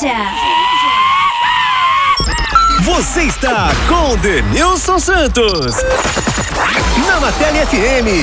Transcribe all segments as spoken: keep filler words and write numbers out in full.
Coruja. Você está com Denilson Santos na Matéria F M.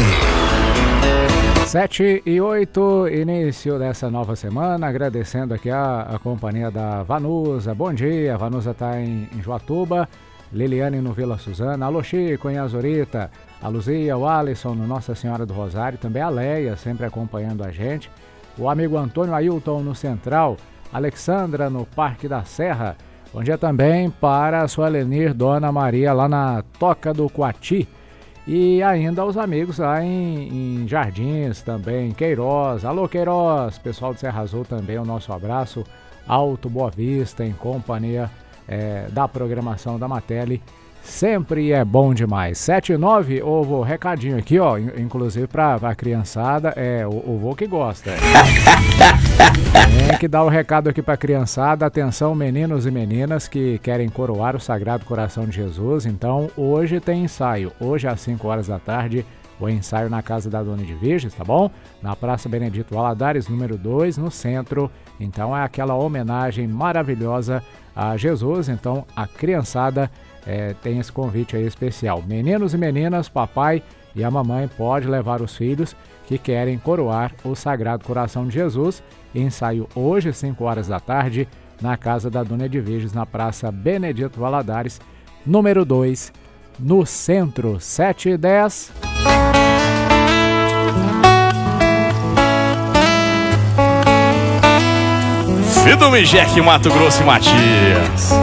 sete e oito, início dessa nova semana, agradecendo aqui a, a companhia da Vanusa. Bom dia, a Vanusa está em, em Joatuba, Liliane no Vila Suzana, alô Chico em Azurita, a Luzia, o Alisson no Nossa Senhora do Rosário, também a Leia sempre acompanhando a gente, o amigo Antônio Ailton no Central, Alexandra no Parque da Serra. Bom dia também para a sua Lenir Dona Maria lá na Toca do Coati. E ainda os amigos lá em, em Jardins também, Queiroz, alô Queiroz, pessoal de Serra Azul também, o nosso abraço, Alto Boa Vista, em companhia é, da programação da Mateli, sempre é bom demais. sete e nove, ô vô, recadinho aqui, ó, inclusive pra, pra criançada, é o, o vô que gosta. Tem que dar o recado aqui pra criançada, atenção meninos e meninas que querem coroar o Sagrado Coração de Jesus, então hoje tem ensaio, hoje às cinco horas da tarde, o ensaio na Casa da Dona de Virgens, tá bom? Na Praça Benedito Valadares, número dois, no centro, então é aquela homenagem maravilhosa a Jesus, então a criançada É, tem esse convite aí especial. Meninos e meninas, papai e a mamãe pode levar os filhos que querem coroar o Sagrado Coração de Jesus. Ensaio hoje, cinco horas da tarde, na Casa da Dona de Virgens, na Praça Benedito Valadares, número dois, no centro, sete e dez. Fido Mijek, Mato Grosso e Matias.